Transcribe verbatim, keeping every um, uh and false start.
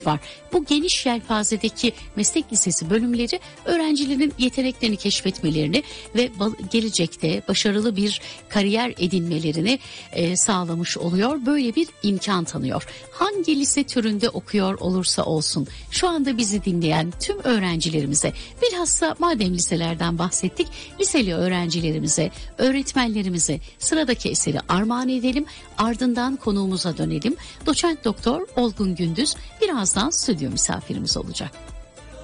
var. Bu geniş yelpazedeki meslek lisesi bölümleri öğrencilerin yeteneklerini keşfetmelerini ve gelecekte başarılı bir kariyer edinmelerini e, sağlamış oluyor. Böyle bir imkan tanıyor. Hangi lise türünde okuyor olursa olsun şu anda bizi dinleyen tüm öğrencilerimize, bilhassa madem liselerden bahsettik, liseli öğrencilerimize, öğretmenlerimize sıradaki eseri armağan edelim. Ardından konuğumuza dönelim. Doçent Doktor Olgun Gündüz birazdan stüdyo misafirimiz olacak.